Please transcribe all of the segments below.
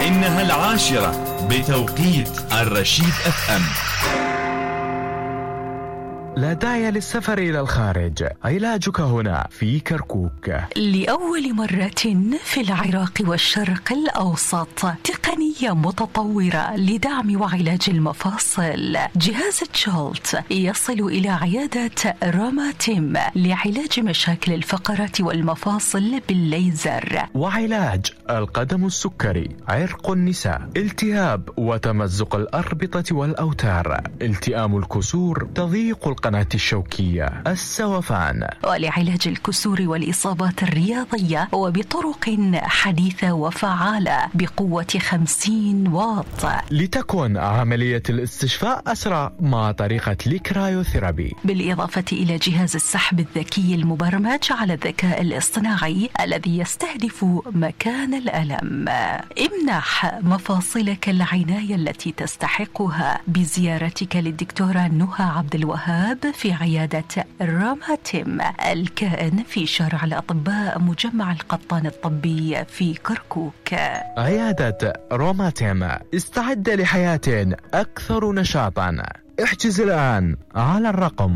إنها 10 بتوقيت الرشيد FM. لا داعي للسفر إلى الخارج، علاجك هنا في كركوك. لأول مرة في العراق والشرق الأوسط تقنية متطورة لدعم وعلاج المفاصل. جهاز تشولت يصل إلى عيادة روماتيم لعلاج مشاكل الفقرات والمفاصل بالليزر، وعلاج القدم السكري، عرق النساء، التهاب وتمزق الأربطة والأوتار، التئام الكسور، تضييق القناة الشوكية، السوفان، ولعلاج الكسور والإصابات الرياضية وبطرق حديثة وفعالة بقوة 50 واط. لتكن عملية الاستشفاء أسرع مع طريقة الكرايوثيرابي، بالإضافة إلى جهاز السحب الذكي المبرمج على الذكاء الاصطناعي الذي يستهدف مكان الألم. امنح مفاصلك العناية التي تستحقها بزيارتك للدكتورة نهى عبد الوهاب في عيادة روماتيم الكائن في شارع الأطباء مجمع القطان الطبي في كركوك. عيادة روماتيم، استعد لحياة أكثر نشاطا. احجز الآن على الرقم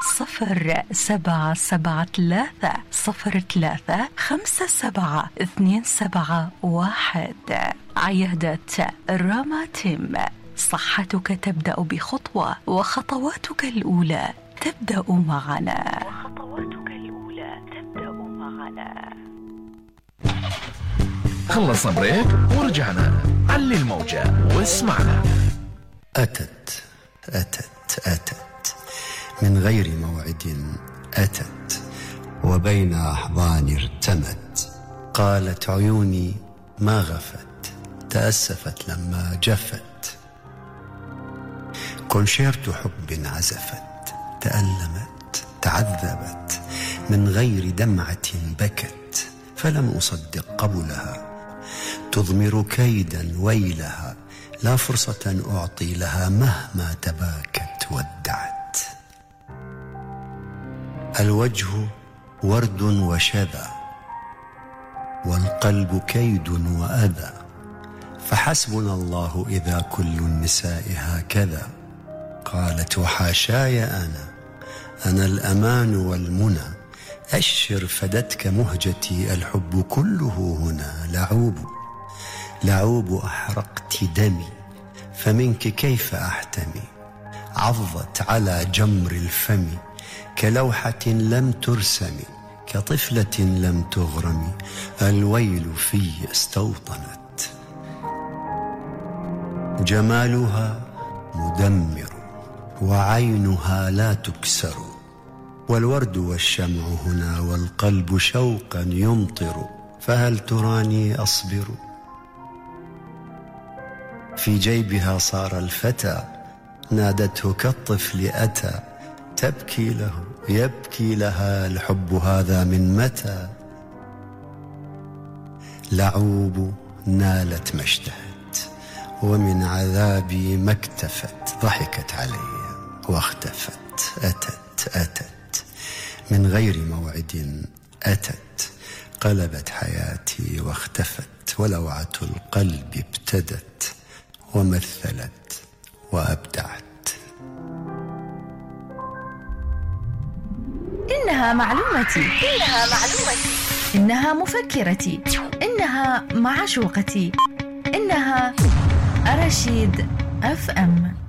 0773-53-271. عيادة روماتيم، صحتك تبدأ بخطوة وخطواتك الأولى تبدأ معنا. خلصنا بريك ورجعنا. علي الموجة واسمعنا. أتت من غير موعد، أتت وبين أحضاني ارتمت. قالت عيوني ما غفت، تأسفت لما جفت. كونشيرت حب عزفت، تألمت تعذبت، من غير دمعة بكت. فلم أصدق قبلها، تضمر كيدا ويلها. لا فرصة أعطي لها مهما تباكت ودعت. الوجه ورد وشذا، والقلب كيد وأذى. فحسبنا الله إذا كل النساء هكذا. قالت وحاشاي أنا الأمان والمنى. أشر فدتك مهجتي، الحب كله هنا. لعوب أحرقت دمي، فمنك كيف أحتمي. عضت على جمر الفم، كلوحة لم ترسم، كطفلة لم تغرم. الويل في استوطنت. جمالها مدمر، وعينها لا تكسر. والورد والشمع هنا، والقلب شوقا يمطر. فهل تراني أصبر؟ في جيبها صار الفتى، نادته كالطفل أتى. تبكي له يبكي لها، الحب هذا من متى؟ لعوب نالت ما اشتهت، ومن عذابي ما اكتفت. ضحكت علي واختفت. أتت من غير موعد، أتت قلبت حياتي واختفت. ولوعة القلب ابتدت، ومثلت وأبدعت. إنها معلومتي، إنها مفكرتي، إنها معشوقتي، إنها رشيد FM.